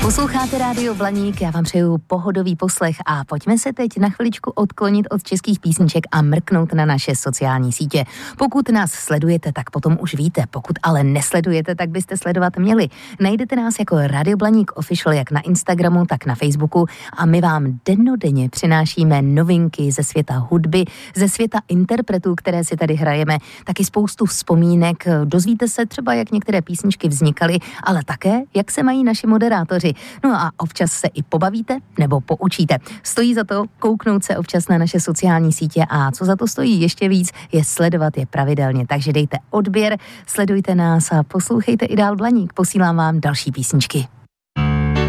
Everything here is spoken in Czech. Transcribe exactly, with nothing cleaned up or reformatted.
Posloucháte Rádio Blaník, já vám přeju pohodový poslech a pojďme se teď na chviličku odklonit od českých písniček a mrknout na naše sociální sítě. Pokud nás sledujete, tak potom už víte, pokud ale nesledujete, tak byste sledovat měli. Najdete nás jako Radio Blaník Official jak na Instagramu, tak na Facebooku a my vám dennodenně přinášíme novinky ze světa hudby, ze světa interpretů, které si tady hrajeme, taky spoustu vzpomínek. Dozvíte se třeba, jak některé písničky vznikaly, ale také, jak se mají naši moderátoři. No a občas se i pobavíte nebo poučíte. Stojí za to kouknout se občas na naše sociální sítě a co za to stojí ještě víc, je sledovat je pravidelně. Takže dejte odběr, sledujte nás a poslouchejte i dál Blaník. Posílám vám další písničky.